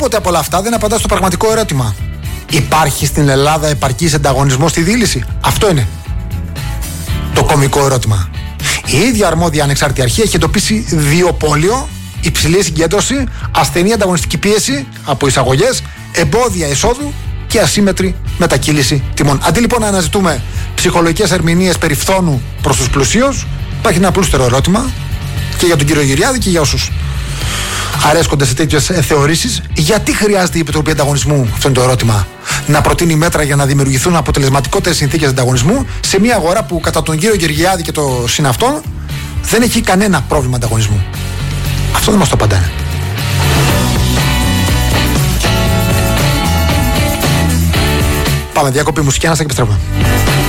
Τίποτε από όλα αυτά δεν απαντά στο πραγματικό ερώτημα. Υπάρχει στην Ελλάδα επαρκής ανταγωνισμός στη δίληση? Αυτό είναι το κωμικό ερώτημα. Η ίδια αρμόδια ανεξάρτητη αρχή έχει εντοπίσει διοπόλιο, υψηλή συγκέντρωση, ασθενή ανταγωνιστική πίεση από εισαγωγές, εμπόδια εισόδου και ασύμμετρη μετακύληση τιμών. Αντί λοιπόν να αναζητούμε ψυχολογικές ερμηνείες περί φθόνου προς τους πλουσίους, υπάρχει ένα απλούστερο ερώτημα και για τον κύριο Γυριάδη και για όσους αρέσκονται σε τέτοιες θεωρήσεις. Γιατί χρειάζεται η Επιτροπή Ανταγωνισμού, αυτό είναι το ερώτημα, να προτείνει μέτρα για να δημιουργηθούν αποτελεσματικότερες συνθήκες ανταγωνισμού σε μια αγορά που κατά τον κύριο Γεωργιάδη και το συναυτό δεν έχει κανένα πρόβλημα ανταγωνισμού? Αυτό δεν μας το απαντάνε. Πάμε διακοπή μουσική, και επιστρέφουμε.